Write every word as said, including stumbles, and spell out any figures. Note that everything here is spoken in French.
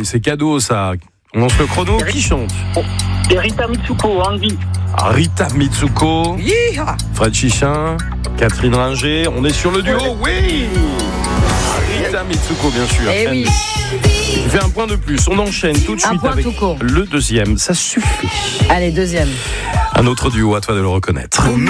allez, c'est cadeau ça. On lance le chrono. Qui chante? Et Rita Mitsuko, Andy. Rita Mitsuko, Yeeha. Fred Chichin, Catherine Ringer. On est sur le duo, oui. Rita Mitsuko, bien sûr. Eh oui. Il fait un point de plus. On enchaîne tout de Un suite point avec tout court. le deuxième. Ça suffit. Allez, deuxième. Un autre duo, à toi de le reconnaître.